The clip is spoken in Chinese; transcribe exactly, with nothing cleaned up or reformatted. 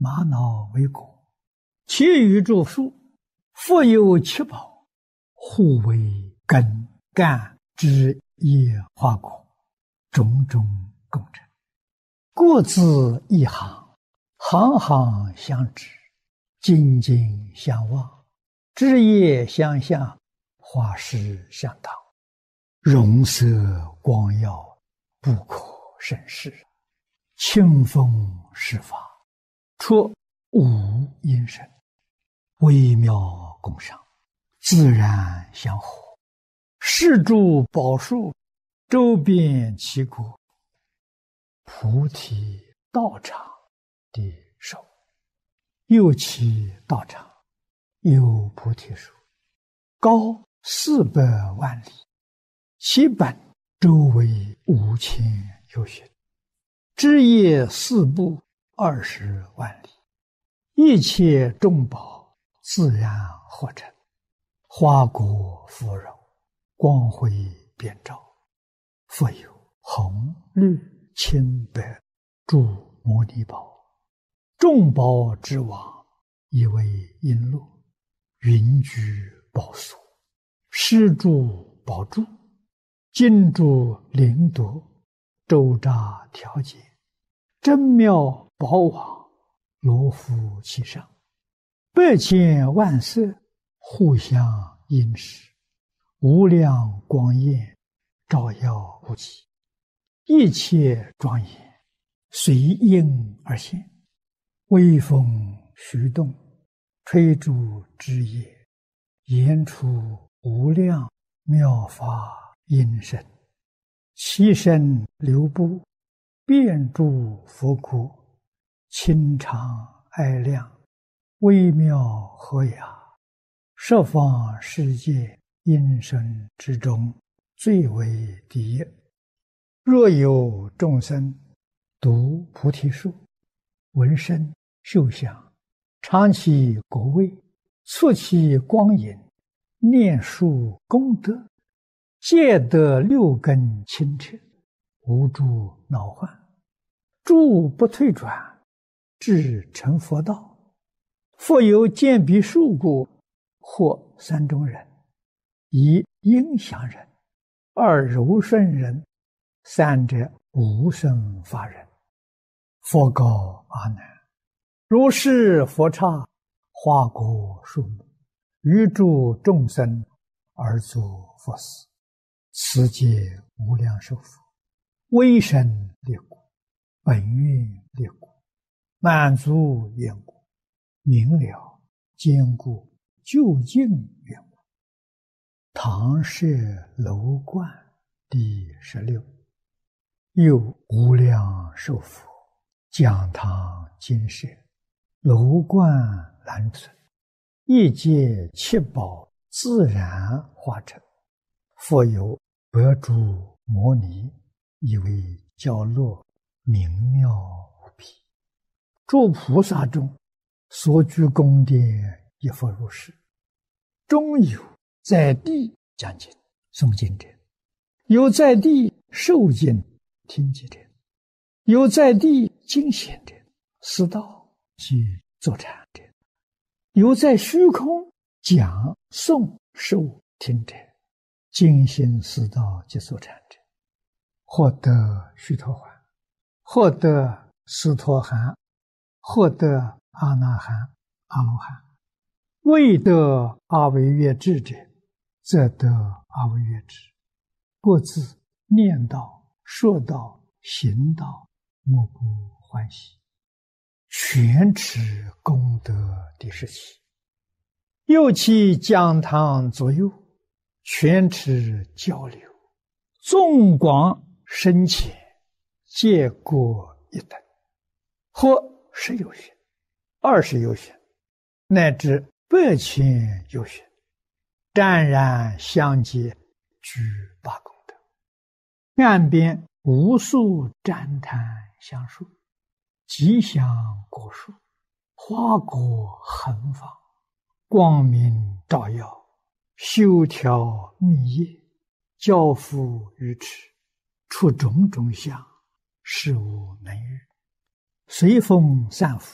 玛瑙为果，其余诸树，复有七宝，互为根、干、枝、叶、花果，种种共成。各自一行，行行相知，茎茎相望，枝叶相向，花实相当，容色光耀，不可胜视。清风施法，出无因声，微妙共赏，自然相合。是诸宝树，周遍其国，菩提道场的手，右其道场有菩提树，高四百万里，其本周围五千由旬，枝叶四部二十万里，一切众宝自然合成，花果芙蓉，光辉遍照，复有红绿青白诸摩尼宝，众宝之王，以为璎珞，云居宝所，施诸宝柱，金珠灵夺，周匝调节，真妙宝网，罗浮其上，百千万色，互相映饰，无量光焰，照耀无极，一切庄严，随应而现，微风徐动，吹诸枝叶，言出无量妙法音声，其身流布，遍诸佛国，清常爱亮，微妙和雅，十方世界音声之中，最为第一。若有众生读菩提树，闻声嗅香，尝其果味，触其光影，念树功德，皆得六根清澈，无诸恼患，诸不退转，至成佛道。复有见彼树果，或三种人：一应祥人，二柔顺人，三者无生法人。佛告阿难：如是佛刹，花果树木，于诸众生而作佛事，此皆无量寿佛，威神力果，本愿力果，满足愿果，明了坚固究竟愿果。唐舍楼观第十六。又无量寿佛，讲堂金舍，楼观栏存，一界七宝自然化成，复有百诸摩尼，以为教落，明妙无比。诸菩萨中，所居宫殿亦复如是。中有在地讲经诵经者，有在地受经听经者，有在地经显者，思道及坐禅者，有在虚空讲诵受听者，精心思道及坐禅者，获得须陀洹，获得斯陀含，获得阿那含、阿罗汉。未得阿惟越致者，则得阿惟越致。各自念道、说道、行道，莫不欢喜，全持功德第十七。又其讲堂左右，全持交流，纵广深浅，皆各一等，或十有旬，二十有旬，乃至百千有旬，湛然相接，具八功德。岸边无数旃檀香树，吉祥果树，花果横放，光明照耀，修条密叶，交付于持，出种种相，事无能喻，随风散伏，